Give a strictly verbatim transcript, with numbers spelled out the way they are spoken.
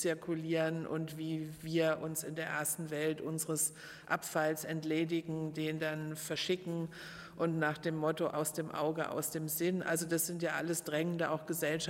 zirkulieren und wie wir uns in der ersten Welt unseres Abfalls entledigen, den dann verschicken und nach dem Motto aus dem Auge, aus dem Sinn. Also das sind ja alles drängende, auch gesellschaftliche